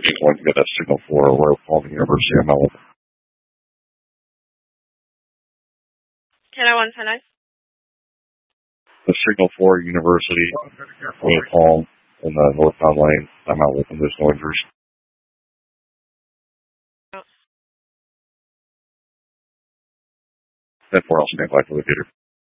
going to get a signal for Royal Palm University. I'm out with Hello, 129. the signal for University, Royal Palm in the northbound lane. I'm out with them. There's no injuries. 10-4, I'll stand by for the theater.